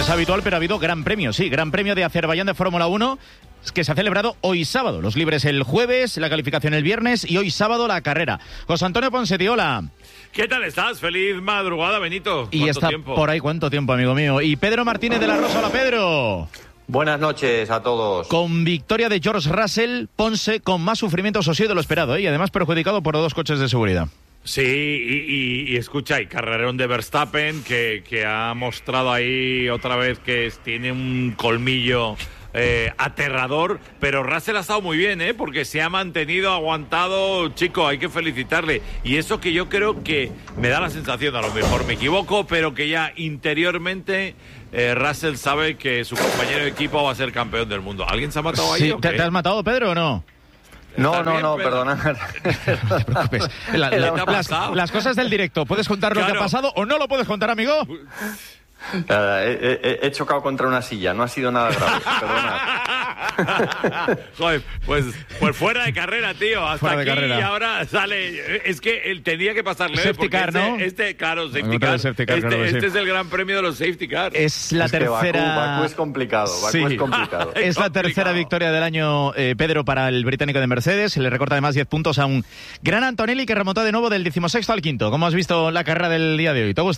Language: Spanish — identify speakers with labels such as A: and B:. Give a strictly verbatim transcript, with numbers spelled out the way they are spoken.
A: es habitual, pero ha habido gran premio, sí, gran premio de Azerbaiyán de Fórmula uno, que se ha celebrado hoy sábado. Los libres el jueves, la calificación el viernes y hoy sábado la carrera. José Antonio Ponseti, hola.
B: ¿Qué tal estás? Feliz madrugada, Benito.
A: Y está
B: tiempo?
A: por ahí, ¿cuánto tiempo, amigo mío? Y Pedro Martínez de la Rosa. Hola, Pedro.
C: Buenas noches a todos.
A: Con victoria de George Russell, Ponce con más sufrimiento social de lo esperado, ¿eh? Y además perjudicado por dos coches de seguridad.
B: Sí, y, y, y escucha, y carrerón de Verstappen, que, que ha mostrado ahí otra vez que es, tiene un colmillo eh, aterrador, pero Russell ha estado muy bien, ¿eh? Porque se ha mantenido, aguantado, chico, hay que felicitarle. Y eso que yo creo que me da la sensación, a lo mejor me equivoco, pero que ya interiormente eh, Russell sabe que su compañero de equipo va a ser campeón del mundo. ¿Alguien se ha matado ahí?
A: Sí,
B: ¿o
A: ¿te,
B: qué?
A: ¿Te has matado, Pedro, o no?
C: No, no,
B: bien,
C: no,
B: pero...
C: perdona.
A: No te preocupes. La, la, las, las cosas del directo. ¿Puedes contar
B: Claro.
A: lo que ha pasado o no lo puedes contar, amigo?
C: Uh, he, he, he chocado contra una silla, no ha sido nada grave, perdona.
B: Joder, pues, pues fuera de carrera, tío. Hasta
A: Fuera de
B: aquí
A: carrera.
B: y ahora sale. Es que él tenía que pasarle.
A: Safety
B: porque
A: car,
B: este,
A: ¿no?
B: Este, claro, safety
A: Me
B: car.
A: el safety car,
B: Este,
A: claro que sí.
B: este es el gran premio de los safety cars.
A: Es la
C: Es que
A: tercera...
C: Bakú, Bakú es complicado, Bakú
A: Sí.
C: es complicado.
A: Es la
B: complicado.
A: tercera victoria del año, eh, Pedro, para el británico de Mercedes. Se le recorta además diez puntos a un gran Antonelli que remontó de nuevo del decimosexto al quinto. ¿Cómo has visto la carrera del día de hoy? ¿Te gusta?